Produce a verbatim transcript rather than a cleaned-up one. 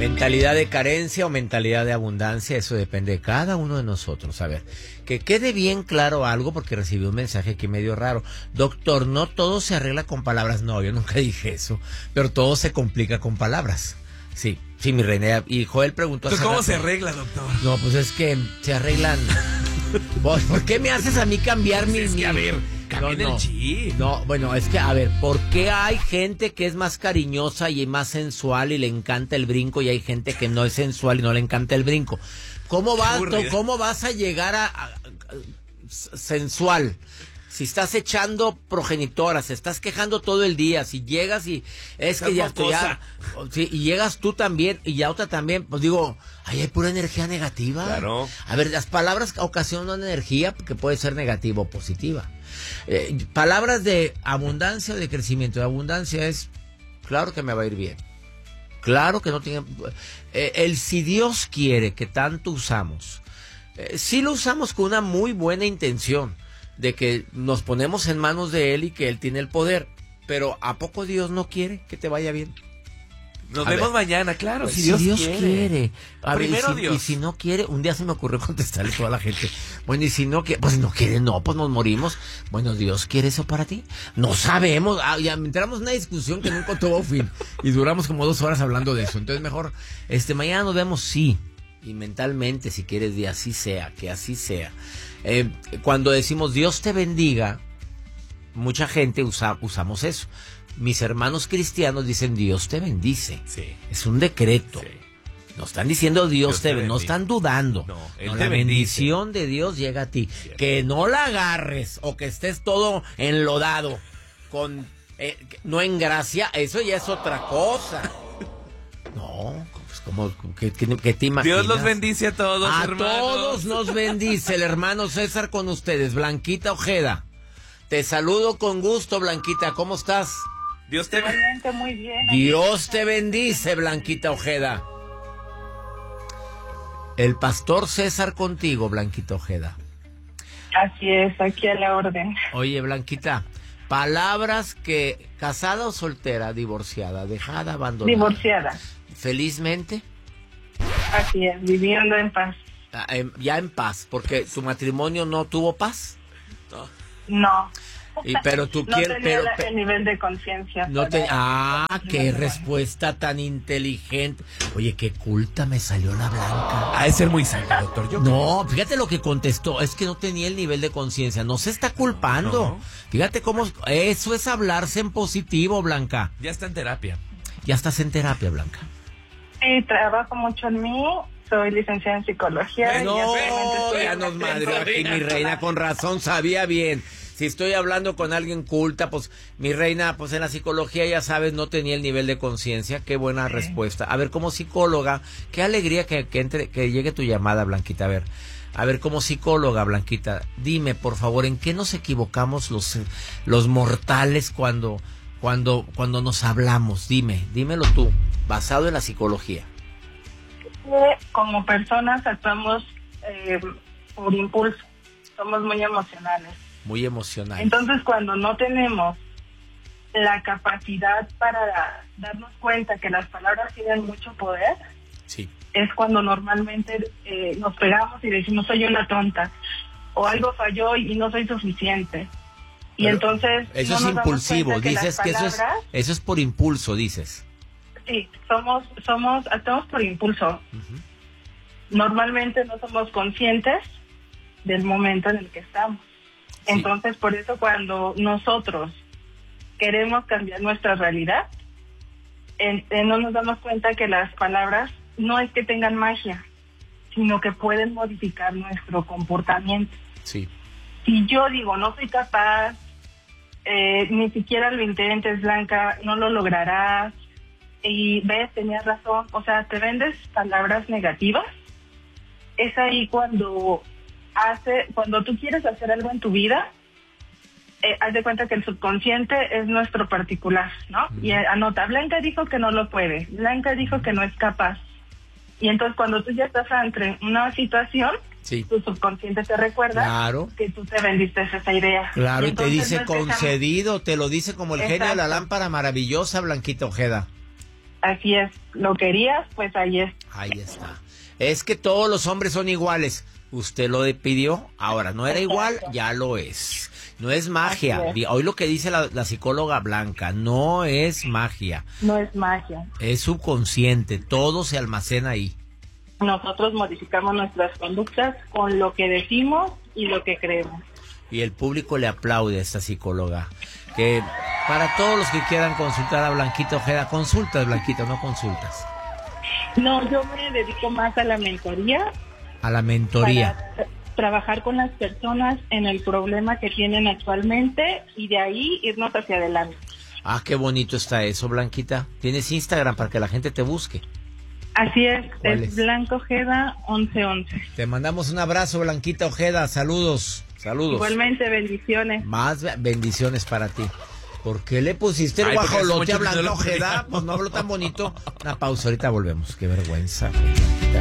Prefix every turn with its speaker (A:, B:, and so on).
A: Mentalidad de carencia o mentalidad de abundancia, eso depende de cada uno de nosotros. A ver, que quede bien claro algo, porque recibí un mensaje aquí medio raro. Doctor, no todo se arregla con palabras. No, yo nunca dije eso, pero todo se complica con palabras. Sí, sí, mi reina. Y Joel preguntó...
B: ¿Cómo rato, se arregla, doctor?
A: No, pues es que se arreglan... ¿Por qué me haces a mí cambiar mi...
B: Es que, a ver,
A: no, no,
B: el chip.
A: No, bueno, es que, a ver, ¿por qué hay gente que es más cariñosa y más sensual y le encanta el brinco, y hay gente que no es sensual y no le encanta el brinco? ¿Cómo vas, ¿cómo vas a llegar a, a, a sensual? Si estás echando progenitoras, se estás quejando todo el día, si llegas y es que ya, ya sí, y llegas tú también y ya otra también, pues digo, ahí hay pura energía negativa.
B: Claro.
A: A ver, las palabras ocasionan energía que puede ser negativa o positiva. Eh, palabras de abundancia o de crecimiento. De abundancia es, claro que me va a ir bien. Claro que no tiene... Eh, el si Dios quiere, que tanto usamos, eh, sí lo usamos con una muy buena intención, de que nos ponemos en manos de Él y que Él tiene el poder. Pero ¿a poco Dios no quiere que te vaya bien?
B: Nos
A: a
B: vemos
A: ver,
B: mañana, claro,
A: pues
B: si Dios,
A: si Dios
B: quiere.
A: quiere. A
B: Primero
A: ver, y si,
B: Dios.
A: y si no quiere, un día se me ocurrió contestarle a toda la gente. Bueno, y si no quiere, pues no quiere, no, pues nos morimos. Bueno, ¿Dios quiere eso para ti? No sabemos. Ah, ya entramos en una discusión que nunca tuvo fin. Y duramos como dos horas hablando de eso. Entonces mejor, este, mañana nos vemos, sí. Y mentalmente, si quieres, de así sea, que así sea. Eh, cuando decimos Dios te bendiga, mucha gente usa, usamos eso. Mis hermanos cristianos dicen Dios te bendice.
B: Sí.
A: Es un decreto. Sí. No están diciendo Dios, Dios te bendice. No están dudando. No, él no, te la bendice. Bendición de Dios llega a ti. Cierto. Que no la agarres o que estés todo enlodado con eh, no en gracia, eso ya es otra cosa. No, pues como que, que, que te imaginas.
B: Dios los bendice a todos,
A: a
B: hermanos.
A: A todos nos bendice el hermano César con ustedes. Blanquita Ojeda. Te saludo con gusto, Blanquita. ¿Cómo estás?
B: Dios te
C: bendice. Muy bien.
A: Dios te bendice, Blanquita Ojeda. El pastor César contigo, Blanquita Ojeda.
C: Así es, aquí a la orden.
A: Oye, Blanquita, palabras que casada o soltera, divorciada, dejada, abandonada.
C: Divorciada.
A: Felizmente.
C: Así es, viviendo en paz.
A: Ah, eh, ya en paz, porque tu matrimonio no tuvo paz.
C: No. No.
A: Y, pero tú
C: no
A: quieres,
C: tenía
A: pero,
C: la, el nivel de conciencia.
A: No te, ah, qué respuesta tan inteligente. Oye, qué culta me salió la Blanca.
B: Ha de ser muy santa, doctor. Yo
A: no, fíjate lo que contestó. Es que no tenía el nivel de conciencia. No se está culpando. No. Fíjate cómo eso es hablarse en positivo, Blanca.
B: Ya está en terapia.
A: Ya estás en terapia, Blanca.
C: Sí, trabajo mucho en mí. Soy licenciada en psicología.
A: No, y ya nos madrió aquí, mi reina. Con razón, sabía bien. Si estoy hablando con alguien culta, pues mi reina, pues en la psicología, ya sabes, no tenía el nivel de conciencia. Qué buena sí. respuesta. A ver, como psicóloga, qué alegría que, que entre, que llegue tu llamada, Blanquita. A ver, a ver, como psicóloga, Blanquita, dime, por favor, ¿en qué nos equivocamos los, los mortales cuando, cuando, cuando nos hablamos? Dime, dímelo tú, basado en la psicología.
C: Como personas actuamos eh, por impulso, somos muy emocionales.
A: Muy emocional.
C: Entonces, cuando no tenemos la capacidad para darnos cuenta que las palabras tienen mucho poder,
A: sí.
C: es cuando normalmente eh, nos pegamos y decimos soy una tonta, o algo falló y no soy suficiente. Y
A: Pero
C: entonces
A: eso
C: no
A: es impulsivo, que dices que
C: palabras,
A: eso es eso es por impulso, dices.
C: Sí, somos somos actuamos por impulso. Uh-huh. Normalmente no somos conscientes del momento en el que estamos. Sí. Entonces, por eso cuando nosotros queremos cambiar nuestra realidad, en, en no nos damos cuenta que las palabras no es que tengan magia, sino que pueden modificar nuestro comportamiento.
A: Sí.
C: Si yo digo, no soy capaz, eh, ni siquiera lo intentes, Blanca, no lo lograrás, y ves, tenías razón, o sea, te vendes palabras negativas, es ahí cuando... hace cuando tú quieres hacer algo en tu vida, eh, haz de cuenta que el subconsciente es nuestro particular, ¿no? Mm. Y eh, anota, Blanca dijo que no lo puede, Blanca dijo que no es capaz. Y entonces cuando tú ya estás ante una situación, sí. tu subconsciente te recuerda
A: claro.
C: que tú te vendiste esa idea.
A: Claro, y, y te dice
C: no
A: concedido, te lo dice como el Exacto. genio de la lámpara maravillosa, Blanquita Ojeda.
C: así es. ¿Lo querías? Pues ahí es.
A: Ahí está. Es que todos los hombres son iguales. Usted lo pidió, ahora no era igual, ya lo es. No es magia.
C: Así es.
A: Hoy lo que dice la, la psicóloga Blanca, no es magia.
C: No es magia.
A: Es subconsciente, todo se almacena ahí.
C: Nosotros modificamos nuestras conductas con lo que decimos y lo que creemos.
A: Y el público le aplaude a esta psicóloga. Que para todos los que quieran consultar a Blanquita Ojeda, consultas, Blanquita, no consultas.
C: No, yo me dedico más a la mentoría.
A: A la mentoría.
C: Para trabajar con las personas en el problema que tienen actualmente y de ahí irnos hacia adelante.
A: Ah, qué bonito está eso, Blanquita. Tienes Instagram para que la gente te busque.
C: Así es,
A: ¿Cuál
C: es
A: es?
C: Blanca Ojeda once once.
A: Te mandamos un abrazo, Blanquita Ojeda. Saludos, saludos.
C: Igualmente, bendiciones.
A: Más bendiciones para ti. ¿Por qué le pusiste el
B: Ay, porque hace
A: guajolote
B: mucho
A: a
B: que no
A: Blanca
B: lo
A: Ojeda?
B: poníamos.
A: Pues no habló tan bonito. Una pausa, ahorita volvemos. Qué vergüenza.